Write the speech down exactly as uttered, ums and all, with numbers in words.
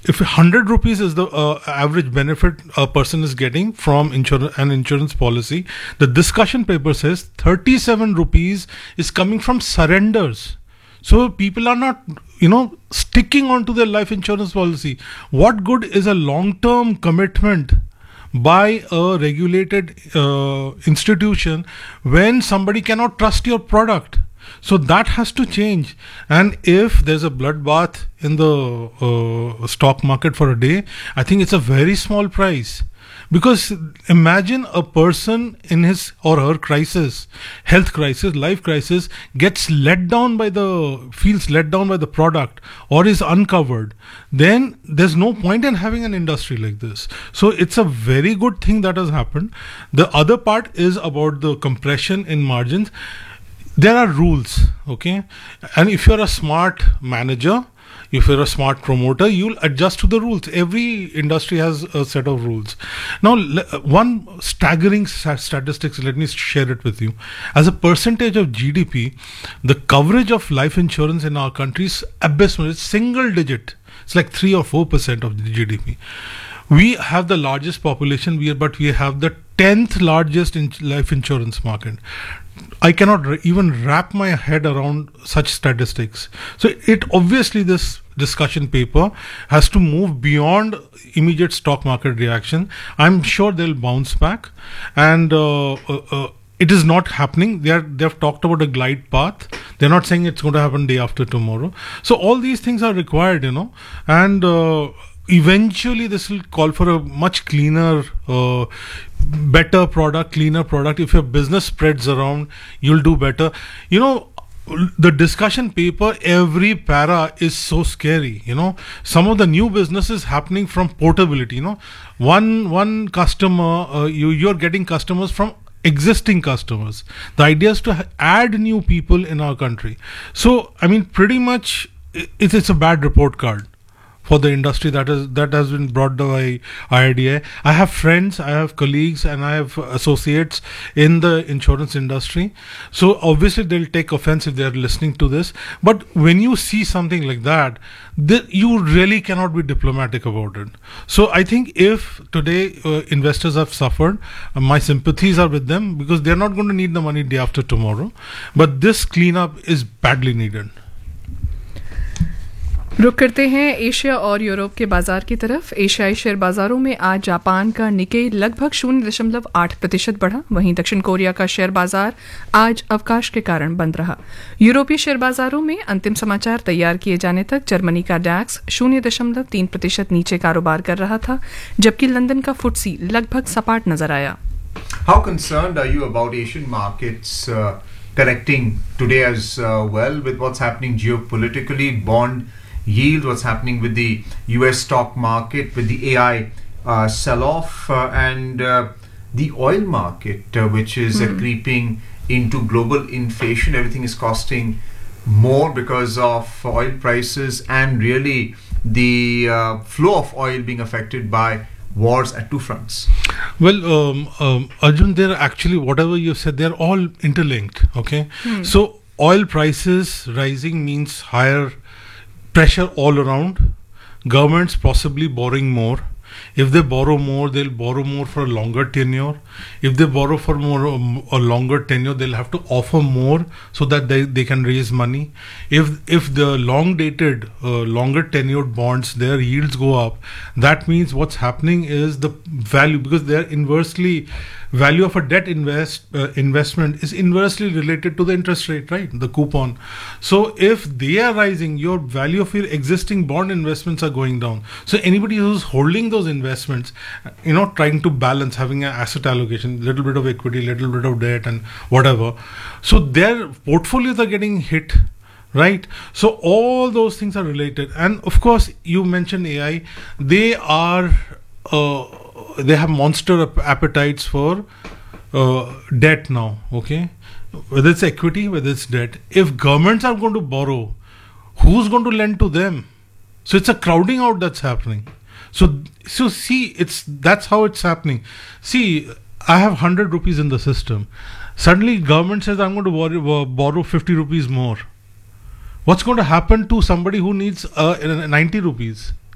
if one hundred rupees is the uh, average benefit a person is getting from insur- an insurance policy, the discussion paper says thirty-seven rupees is coming from surrenders. So people are not, you know, sticking on to their life insurance policy. What good is a long-term commitment by a regulated uh, institution when somebody cannot trust your product? So that has to change. And if there's a bloodbath in the uh, stock market for a day, I think it's a very small price. Because imagine a person in his or her crisis, health crisis, life crisis, gets let down by the, feels let down by the product or is uncovered. Then there's no point in having an industry like this. So it's a very good thing that has happened. The other part is about the compression in margins. There are rules, okay? And if you're a smart manager, if you're a smart promoter, you'll adjust to the rules. Every industry has a set of rules. Now, one staggering statistics, let me share it with you. As a percentage of G D P, the coverage of life insurance in our country is abysmal. It's single digit. It's like three or four percent of the G D P. We have the largest population, we are, but we have the tenth largest in life insurance market. I cannot r- even wrap my head around such statistics. So it obviously, this discussion paper has to move beyond immediate stock market reaction. I'm sure they'll bounce back, and uh, uh, uh, it is not happening. They are they've talked about a glide path. They're not saying it's going to happen day after tomorrow. So all these things are required, you know, and uh, eventually this will call for a much cleaner, uh, better product, cleaner product. If your business spreads around, you'll do better. You know, the discussion paper, every para is so scary. You know, some of the new businesses happening from portability. You know, one one customer, uh, you you're getting customers from existing customers. The idea is to ha- add new people in our country. So I mean, pretty much, it, it's a bad report card for the industry that is that has been brought by I R D A. I have friends, I have colleagues, and I have associates in the insurance industry. So obviously they'll take offense if they're listening to this. But when you see something like that, th- you really cannot be diplomatic about it. So I think if today uh, investors have suffered, uh, my sympathies are with them, because they're not going to need the money day after tomorrow. But this cleanup is badly needed. रुक करते हैं Asia और Europe के बाजार की तरफ। एशियाई share बाजारों में आज जापान का निकेई लगभग शून्य दशमलव आठ प्रतिशत बढ़ा। वहीं दक्षिण कोरिया का शेयर बाजार आज अवकाश के कारण बंद रहा। यूरोपीय शेयर बाजारों में अंतिम समाचार तैयार किए जाने तक जर्मनी का डैक्स शून्य दशमलव तीन प्रतिशत नीचे कारोबार कर रहा था, जबकि लंदन का फुट्सी लगभग सपाट नजर आया। How concerned are you about Asian markets uh, correcting today as uh, well with what's happening geopolitically, bond yield, what's happening with the U S stock market, with the A I uh, sell-off, uh, and uh, the oil market, uh, which is mm. uh, creeping into global inflation. Everything is costing more because of oil prices, and really the uh, flow of oil being affected by wars at two fronts. Well, um, um, Arjun, they're actually, whatever you said, they're all interlinked, okay? Mm. So oil prices rising means higher pressure all around. Governments possibly borrowing more. If they borrow more, they'll borrow more for a longer tenure. If they borrow for more um, a longer tenure, they'll have to offer more so that they, they can raise money. If if the long dated, uh, longer tenured bonds, their yields go up, that means what's happening is the value, because they're inversely, value of a debt invest uh, investment is inversely related to the interest rate, right? The coupon. So if they are rising, your value of your existing bond investments are going down. So anybody who's holding those investments, you know, trying to balance, having an asset allocation, little bit of equity, little bit of debt, and whatever. So their portfolios are getting hit, right? So all those things are related. And of course, you mentioned A I. They are uh, they have monster ap- appetites for uh, debt now, okay? Whether it's equity, whether it's debt. If governments are going to borrow, who's going to lend to them? So it's a crowding out that's happening. So, so see, it's that's how it's happening. See, I have one hundred rupees in the system. Suddenly, government says I'm going to borrow, borrow fifty rupees more. What's going to happen to somebody who needs uh, ninety rupees?